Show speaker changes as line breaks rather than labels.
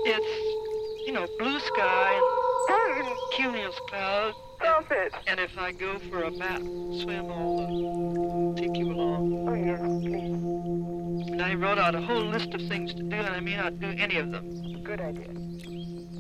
It's, blue sky and cumulus clouds.
Stop it.
And if I go for a map swim, I'll take you along.
Oh, yes, please.
And I wrote out a whole list of things to do, and I may not do any of them.
Good idea.